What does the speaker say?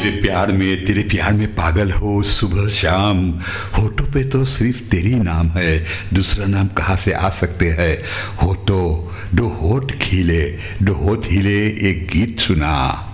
तेरे प्यार में पागल हो सुबह शाम। होठों पे तो सिर्फ तेरी नाम है, दूसरा नाम कहाँ से आ सकते हैं। होठों दो होठ खिले, दो होठ हिले, एक गीत सुना।